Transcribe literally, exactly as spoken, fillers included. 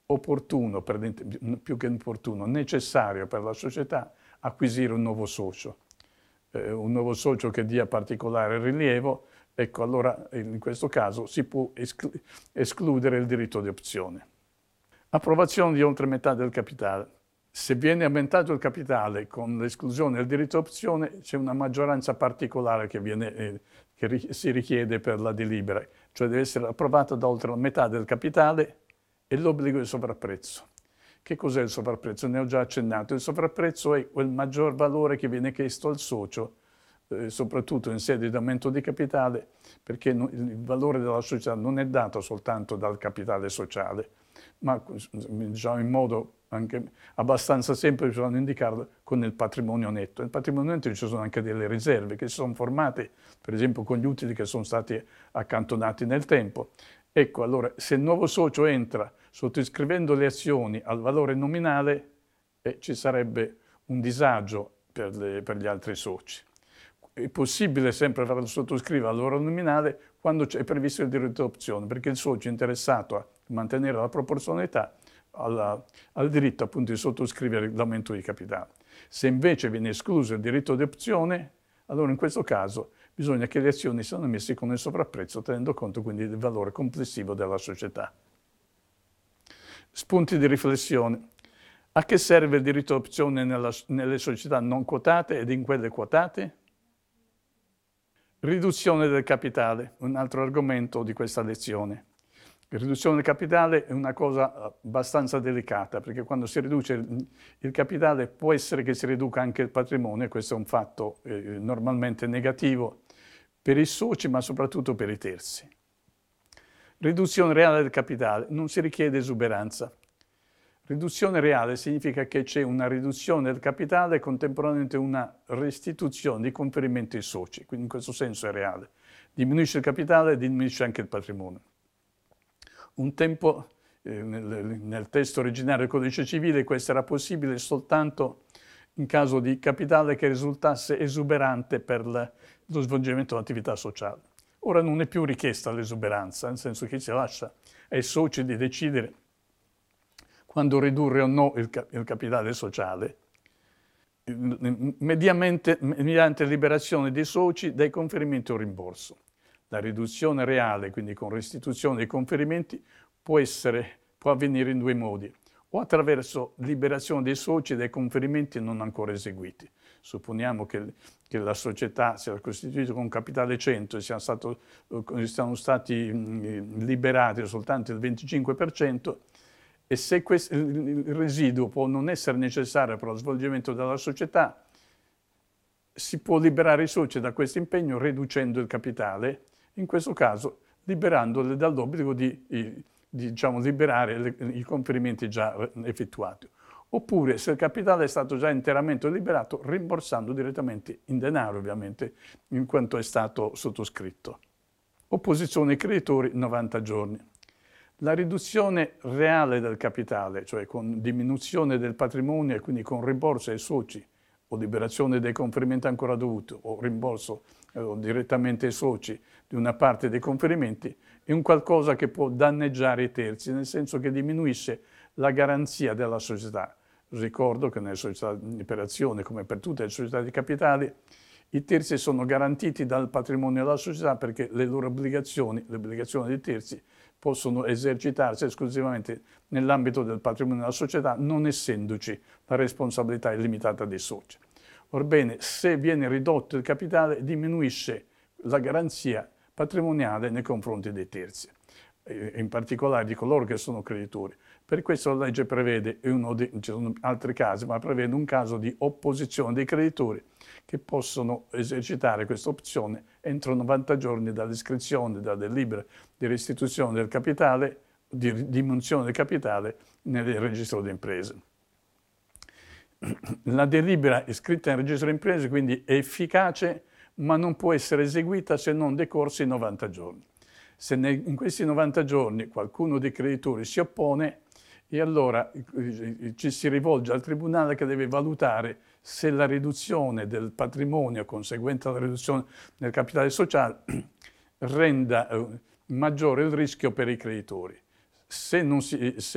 opportuno, per, più che opportuno, necessario per la società acquisire un nuovo socio, eh, un nuovo socio che dia particolare rilievo. Ecco, allora in questo caso si può esclu escludere il diritto di opzione. Approvazione di oltre metà del capitale. Se viene aumentato il capitale con l'esclusione del diritto di opzione, c'è una maggioranza particolare che, viene, eh, che ri si richiede per la delibera, cioè deve essere approvata da oltre la metà del capitale e l'obbligo di sovrapprezzo. Che cos'è il sovrapprezzo? Ne ho già accennato. Il sovrapprezzo è quel maggior valore che viene chiesto al socio, eh, soprattutto in sede di aumento di capitale, perché no, il valore della società non è dato soltanto dal capitale sociale, ma diciamo in modo anche abbastanza semplice bisogna indicarlo con il patrimonio netto. Nel patrimonio netto ci sono anche delle riserve che si sono formate, per esempio con gli utili che sono stati accantonati nel tempo. Ecco, allora, se il nuovo socio entra sottoscrivendo le azioni al valore nominale, eh, ci sarebbe un disagio per, le, per gli altri soci. È possibile sempre farlo sottoscrivere al valore nominale quando è previsto il diritto di opzione, perché il socio interessato a mantenere la proporzionalità alla, al diritto appunto di sottoscrivere l'aumento di capitale. Se invece viene escluso il diritto di opzione, allora in questo caso bisogna che le azioni siano emesse con il sovrapprezzo, tenendo conto quindi del valore complessivo della società. Spunti di riflessione. A che serve il diritto di opzione nella, nelle società non quotate ed in quelle quotate? Riduzione del capitale, un altro argomento di questa lezione. La riduzione del capitale è una cosa abbastanza delicata, perché quando si riduce il, il capitale può essere che si riduca anche il patrimonio, e questo è un fatto eh, normalmente negativo per i soci, ma soprattutto per i terzi. Riduzione reale del capitale, non si richiede esuberanza. Riduzione reale significa che c'è una riduzione del capitale e contemporaneamente una restituzione di conferimento ai soci, quindi in questo senso è reale. Diminuisce il capitale e diminuisce anche il patrimonio. Un tempo, eh, nel, nel testo originario del Codice Civile, questo era possibile soltanto in caso di capitale che risultasse esuberante per la, lo svolgimento dell'attività sociale. Ora non è più richiesta l'esuberanza, nel senso che si lascia ai soci di decidere quando ridurre o no il, il capitale sociale, mediamente, mediante liberazione dei soci dai conferimenti o rimborso. La riduzione reale, quindi con restituzione dei conferimenti, può, essere, può avvenire in due modi, o attraverso liberazione dei soci dai conferimenti non ancora eseguiti. Supponiamo che, che la società sia costituita con capitale cento e siano, stato, siano stati liberati soltanto il venticinque per cento, e se questo, il residuo può non essere necessario per lo svolgimento della società, si può liberare i soci da questo impegno riducendo il capitale, in questo caso liberandoli dall'obbligo di, di diciamo, liberare le, i conferimenti già effettuati. Oppure, se il capitale è stato già interamente liberato, rimborsando direttamente in denaro, ovviamente, in quanto è stato sottoscritto. Opposizione ai creditori, novanta giorni. La riduzione reale del capitale, cioè con diminuzione del patrimonio e quindi con rimborso ai soci o liberazione dei conferimenti ancora dovuti o rimborso eh, direttamente ai soci di una parte dei conferimenti, è un qualcosa che può danneggiare i terzi, nel senso che diminuisce la garanzia della società. Ricordo che nelle società di operazione, come per tutte le società di capitali, i terzi sono garantiti dal patrimonio della società perché le loro obbligazioni, le obbligazioni dei terzi, possono esercitarsi esclusivamente nell'ambito del patrimonio della società, non essendoci la responsabilità illimitata dei soci. Orbene, se viene ridotto il capitale, diminuisce la garanzia patrimoniale nei confronti dei terzi, in particolare di coloro che sono creditori. Per questo la legge prevede, uno di, ci sono altri casi, ma prevede un caso di opposizione dei creditori che possono esercitare questa opzione entro novanta giorni dall'iscrizione, dalla delibera di restituzione del capitale, di diminuzione del capitale nel registro di imprese. La delibera iscritta nel registro di imprese quindi è efficace, ma non può essere eseguita se non decorsi novanta giorni. Se in questi novanta giorni qualcuno dei creditori si oppone, e allora ci si rivolge al tribunale che deve valutare se la riduzione del patrimonio conseguente alla riduzione del capitale sociale renda maggiore il rischio per i creditori. Se non si, se